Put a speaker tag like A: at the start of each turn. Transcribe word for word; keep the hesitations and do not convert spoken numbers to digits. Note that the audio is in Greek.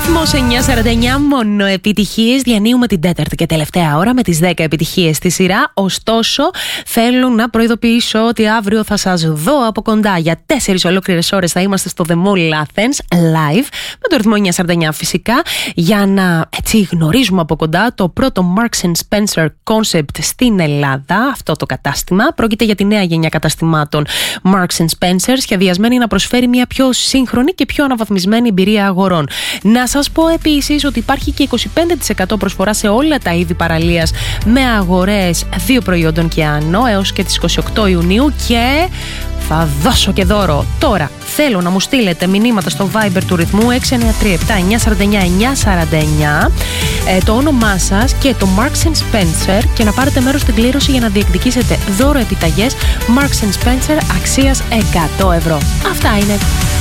A: Ρυθμός εννιά σαράντα εννιά, μόνο επιτυχίες. Διανύουμε την τέταρτη και τελευταία ώρα με τις δέκα επιτυχίες στη σειρά. Ωστόσο, θέλω να προειδοποιήσω ότι αύριο θα σας δω από κοντά. Για τέσσερις ολόκληρες ώρες θα είμαστε στο The Mall Athens live με το ρυθμό εννιά σαράντα εννιά φυσικά, για να έτσι γνωρίζουμε από κοντά το πρώτο Marks and Spencer concept στην Ελλάδα. Αυτό το κατάστημα πρόκειται για τη νέα γενιά καταστημάτων Marks and Spencer, σχεδιασμένη να προσφέρει μια πιο σύγχρονη και πιο αναβαθμισμένη εμπειρία αγορών. Να σας πω επίσης ότι υπάρχει και είκοσι πέντε τοις εκατό προσφορά σε όλα τα είδη παραλίας με αγορές δύο προϊόντων και άνω έως και τις είκοσι οκτώ Ιουνίου, και θα δώσω και δώρο. Τώρα θέλω να μου στείλετε μηνύματα στο Viber του ρυθμού έξι εννιά τρία επτά εννιά σαράντα εννιά εννιά σαράντα εννιά, ε, το όνομά σας και το Marks and Spencer, και να πάρετε μέρος στην κλήρωση για να διεκδικήσετε δώρο επιταγές Marks and Spencer αξίας εκατό ευρώ. Αυτά είναι.